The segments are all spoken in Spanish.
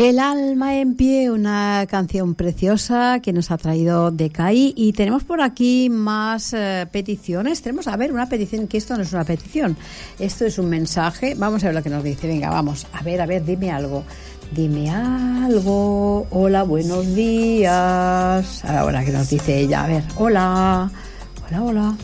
El alma en pie, una canción preciosa que nos ha traído Decay, y tenemos por aquí más peticiones. Tenemos, a ver, una petición, que esto no es una petición, esto es un mensaje. Vamos a ver lo que nos dice. Venga, vamos, a ver, dime algo. Dime algo. Hola, buenos días. Ahora que nos dice ella, a ver, hola. Hola.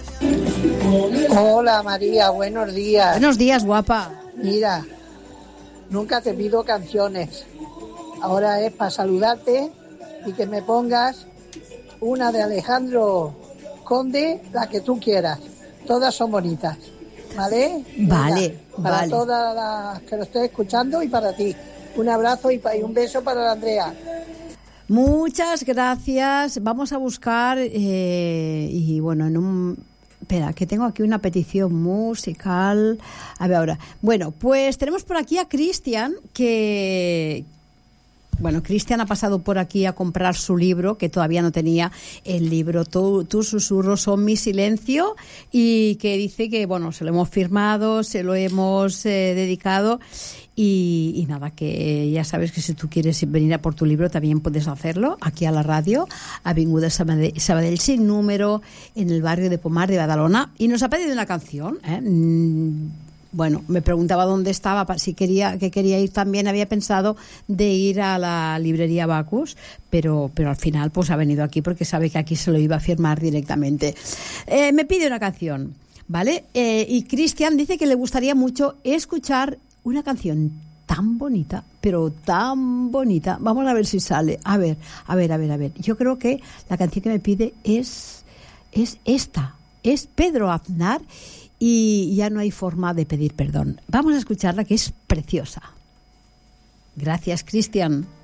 Hola María, buenos días. Buenos días, guapa. Mira, nunca te pido canciones. Ahora es para saludarte y que me pongas una de Alejandro Conde, la que tú quieras. Todas son bonitas, ¿vale? Vale, Venga, para vale. todas las que lo estés escuchando y para ti. Un abrazo y un beso para la Andrea. Muchas gracias. Vamos a buscar y bueno, espera, que tengo aquí una petición musical. A ver ahora. Bueno, pues tenemos por aquí a Cristian, que... Bueno, Cristian ha pasado por aquí a comprar su libro, que todavía no tenía el libro, Tus susurros son mi silencio, y que dice que, bueno, se lo hemos firmado, se lo hemos dedicado, y nada, que ya sabes que si tú quieres venir a por tu libro también puedes hacerlo aquí a la radio, Avinguda Sabadell sin número, en el barrio de Pomar de Badalona, y nos ha pedido una canción, Bueno, me preguntaba dónde estaba, si quería ir también. Había pensado de ir a la librería Bacus, pero al final pues ha venido aquí porque sabe que aquí se lo iba a firmar directamente. Me pide una canción, ¿vale? Y Cristian dice que le gustaría mucho escuchar una canción tan bonita, pero tan bonita. Vamos a ver si sale. A ver. Yo creo que la canción que me pide es esta. Es Pedro Aznar. Y ya no hay forma de pedir perdón. Vamos a escucharla, que es preciosa. Gracias, Cristian.